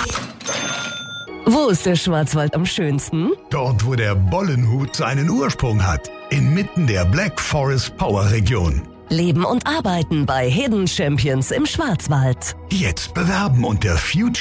Wo ist der Schwarzwald am schönsten? Dort, wo der Bollenhut seinen Ursprung hat. Inmitten der Black Forest Power Region. Leben und arbeiten bei Hidden Champions im Schwarzwald. Jetzt bewerben unter Future